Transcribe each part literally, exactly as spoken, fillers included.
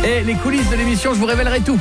Et les coulisses de l'émission, je vous révélerai tout.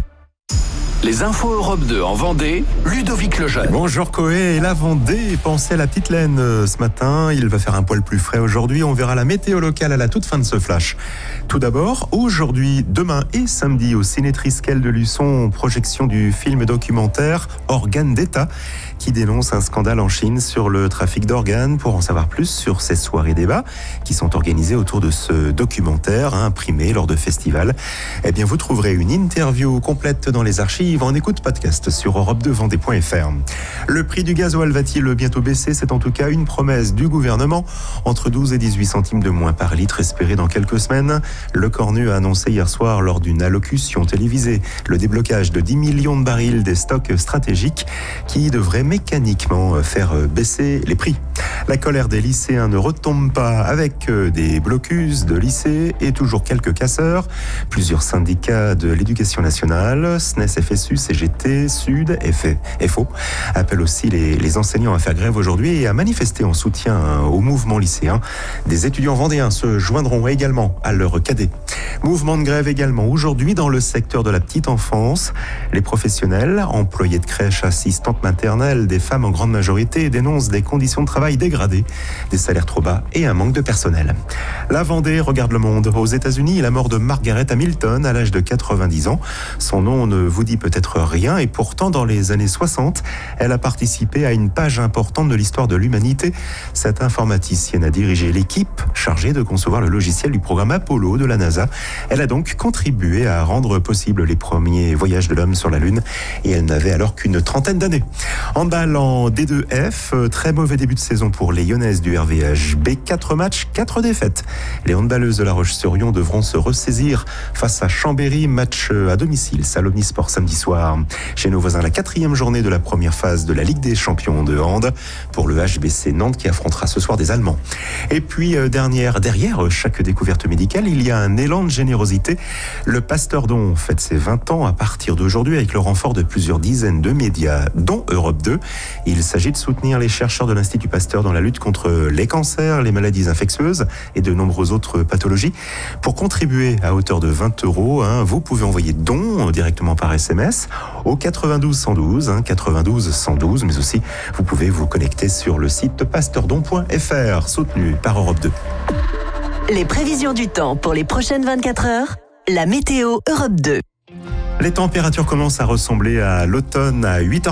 Les infos Europe deux en Vendée, Ludovic Lejeune. Bonjour Coé, et la Vendée, pensez à la petite laine ce matin. Il va faire un poil plus frais aujourd'hui. On verra la météo locale à la toute fin de ce flash. Tout d'abord, aujourd'hui, demain et samedi au Ciné Triskel de Luçon, projection du film documentaire Organes d'État, qui dénonce un scandale en Chine sur le trafic d'organes. Pour en savoir plus sur ces soirées débats qui sont organisées autour de ce documentaire imprimé lors de festivals, eh bien vous trouverez une interview complète dans les archives en écoute podcast sur europe deux vendée point f r. Le prix du gasoil va-t-il bientôt baisser? C'est en tout cas une promesse du gouvernement. Entre douze et dix-huit centimes de moins par litre espéré dans quelques semaines. Le Cornu a annoncé hier soir lors d'une allocution télévisée le déblocage de dix millions de barils des stocks stratégiques qui devraient mécaniquement faire baisser les prix. La colère des lycéens ne retombe pas avec des blocus de lycées et toujours quelques casseurs. Plusieurs syndicats de l'éducation nationale, S N E S, F S U, C G T, Sud, F O, appellent aussi les, les enseignants à faire grève aujourd'hui et à manifester en soutien au mouvement lycéen. Des étudiants vendéens se joindront également à leur cadet. Mouvement de grève également aujourd'hui dans le secteur de la petite enfance. Les professionnels, employés de crèches, assistantes maternelles, des femmes en grande majorité, dénoncent des conditions de travail dégradées, des salaires trop bas et un manque de personnel. La Vendée regarde le monde. Aux États-Unis, la mort de Margaret Hamilton à l'âge de quatre-vingt-dix ans. Son nom ne vous dit peut-être rien et pourtant dans les années soixante, elle a participé à une page importante de l'histoire de l'humanité. Cette informaticienne a dirigé l'équipe chargée de concevoir le logiciel du programme Apollo de la NASA. Elle a donc contribué à rendre possible les premiers voyages de l'homme sur la Lune et elle n'avait alors qu'une trentaine d'années. Handball en D deux F, très mauvais début de saison pour les Lyonnaises du R V H B. Quatre matchs, quatre défaites. Les handballeuses de La Roche-sur-Yon devront se ressaisir face à Chambéry, match à domicile, salle Omnisport samedi soir. Chez nos voisins, la quatrième journée de la première phase de la Ligue des champions de hand pour le H B C Nantes qui affrontera ce soir des Allemands. Et puis euh, dernière, derrière chaque découverte médicale, il y a un élan de générosité. Le Pasteur Don fête ses vingt ans à partir d'aujourd'hui avec le renfort de plusieurs dizaines de médias, dont Europe deux. Il s'agit de soutenir les chercheurs de l'Institut Pasteur dans la lutte contre les cancers, les maladies infectieuses et de nombreuses autres pathologies. Pour contribuer à hauteur de vingt euros, hein, vous pouvez envoyer don directement par S M S au quatre-vingt-douze cent douze, hein, quatre-vingt-douze cent douze, mais aussi vous pouvez vous connecter sur le site pasteurdon point f r, soutenu par Europe deux. Les prévisions du temps pour les prochaines vingt-quatre heures, la météo Europe deux. Les températures commencent à ressembler à l'automne à huit heures.